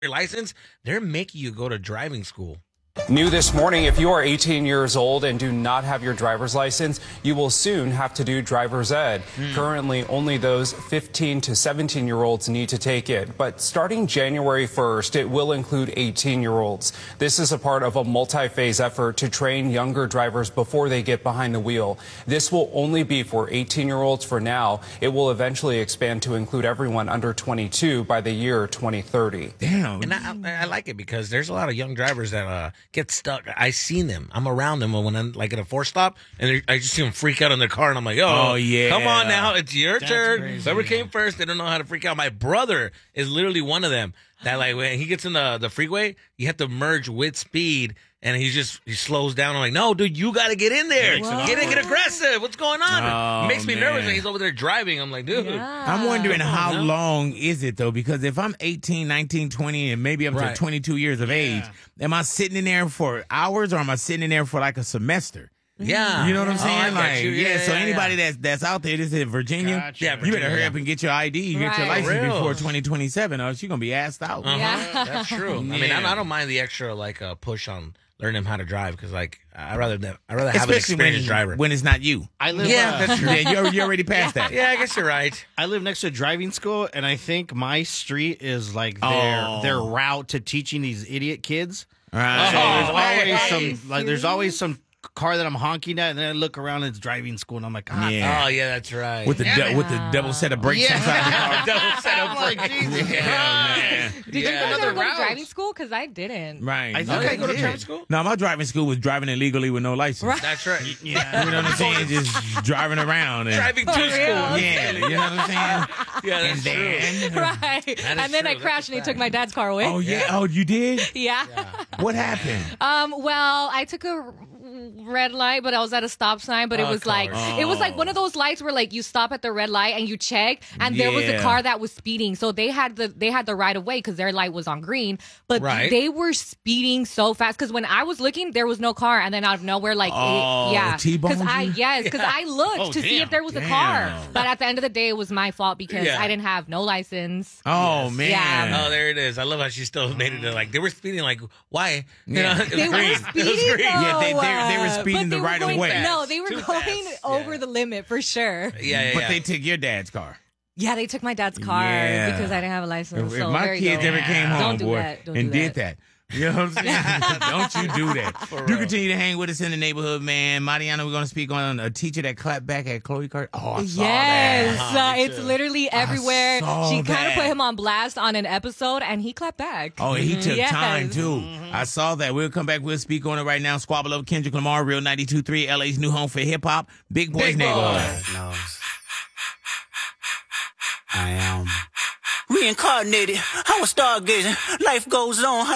your license, they're making you go to driving school. New this morning, if you are 18 years old and do not have your driver's license, you will soon have to do driver's ed. Currently, only those 15 to 17-year-olds need to take it. But starting January 1st, it will include 18-year-olds. This is a part of a multi-phase effort to train younger drivers before they get behind the wheel. This will only be for 18-year-olds for now. It will eventually expand to include everyone under 22 by the year 2030. Damn. And I like it because there's a lot of young drivers that get stuck. I seen them. I'm around them when I'm like at a four stop, and I just see them freak out in their car, and I'm like, oh yeah, come on now, it's your turn. Crazy, Whoever came first, they don't know how to freak out. My brother is literally one of them. That like when he gets in the freeway, you have to merge with speed. And he slows down. I'm like, no, dude, you got to get in there. Get aggressive. What's going on? It makes me nervous when he's over there driving. I'm like, dude. Yeah. I'm wondering how long is it, though? Because if I'm 18, 19, 20, and maybe I'm to 22 years of age, am I sitting in there for hours or am I sitting in there for like a semester? Yeah. You know what I'm saying? Like, so anybody that's out there, this is in Virginia, Gotcha. you better hurry up and get your ID, get your license Real. before 2027, or else you're going to be asked out. Yeah. That's true. I mean, I don't mind the extra push on learning them how to drive because I'd rather have an Especially experienced driver. when it's not you. I live. That's true. Yeah, you're already past that. Yeah, I guess you're right. I live next to a driving school, and I think my street is like their route to teaching these idiot kids. Right. So there's always some car that I'm honking at, and then I look around and it's driving school, and I'm like, Yeah. Oh, yeah, that's right. With the double set of brakes inside the car. double set I'm like, Jesus Yeah, man. Did you guys Another ever go to route. driving school? Because I didn't. Right. I think I go to did. driving school? No, my driving school was driving illegally with no license. Right. That's right. Yeah. You know what I'm saying? Just driving around. And, Driving to school. yeah, you know what I'm saying? Yeah, that's And then, Right. And then I true. crashed and That's they took my dad's car away. oh, yeah. Oh, you did? Yeah. What happened? Well, I took a red light, but I was at a stop sign. But it was like one of those lights where like you stop at the red light and you check, and there was a Yeah. car that was speeding. So they had the right of way because their light was on green. But Right. they were speeding so fast because when I was looking, there was no car, and then out of nowhere, like T-boned because you? I looked to see if there was a car. But at the end of the day, it was my fault because I didn't have no license. Oh, man. Yeah. Oh, there it is. I love how she still made it. They were speeding. Like, why? You know, it was They were green. speeding, It was green. Yeah, they were though. speeding But the they were right of going- way. No, they were Too going fast. over Yeah. the limit for sure. Yeah. But they took your dad's car. Yeah, they took my dad's car Yeah. because I didn't have a license. If So my there you kids go. ever came Don't home, do boy, that. Don't and do did that. You know what I'm saying? Don't you do that. You real. continue to hang with us in the neighborhood, man. Mariana, we're going to speak on a teacher that clapped back at Chloe Carter. Oh, I saw Yes, that. Me it's too. literally everywhere. saw She kind that. of put him on blast on an episode, and he clapped back. Oh, he took Yes. time, too. I saw that. We'll come back. We'll speak on it right now. Squabble Up, Kendrick Lamar, Real 92.3, LA's new home for hip-hop. Big Boys Neighborhood. knows. I am reincarnated. I was stargazing. Life goes on.